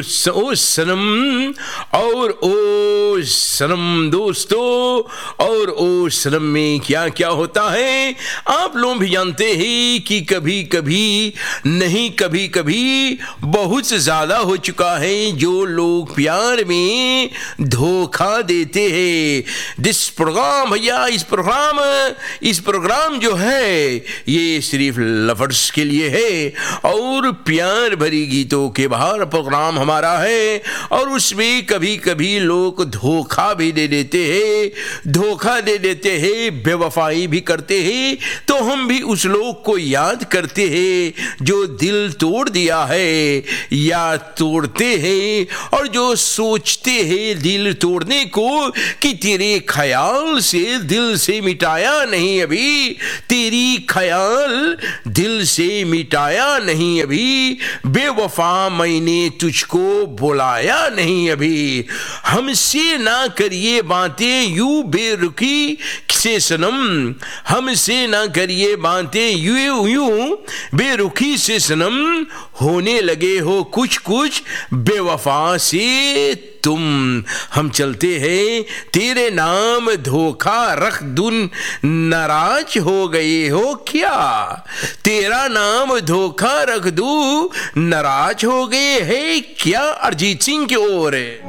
ओ सनम और ओ सनम दोस्तों, और ओ सनम में क्या क्या होता है आप लोग भी जानते हैं कि कभी कभी नहीं कभी कभी बहुत ज्यादा हो चुका है जो लोग प्यार में धोखा देते हैं। दिस प्रोग्राम भैया, इस प्रोग्राम जो है ये सिर्फ लवर्स के लिए है और प्यार भरी गीतों के बाहर प्रोग्राम हमारा है, और उसमें कभी कभी लोग धोखा भी दे देते हैं, बेवफाई भी करते हैं। तो हम भी उस लोग को याद करते हैं जो दिल तोड़ दिया है या तोड़ते हैं, और जो सोचते हैं दिल तोड़ने को कि तेरे ख्याल से दिल से मिटाया नहीं अभी, तेरी ख्याल दिल से मिटाया नहीं अभी, बेवफा मैंने तुझको बुलाया नहीं अभी। हमसे ना करिए बातें यूं बेरुखी से सनम, हमसे ना करिए बातें यूं बेरुखी से सनम, होने लगे हो कुछ कुछ बेवफा से तुम। हम चलते हैं तेरे नाम धोखा रख दूं, नाराज हो गए हो क्या, तेरा नाम धोखा रख दूं, नाराज हो गए हैं क्या। अरिजीत सिंह की ओर